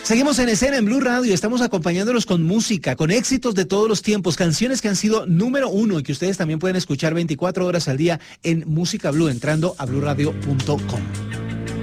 Seguimos en escena en Blue Radio, estamos acompañándolos con música, con éxitos de todos los tiempos, canciones que han sido número uno y que ustedes también pueden escuchar 24 horas al día en Música Blue, entrando a bluradio.com.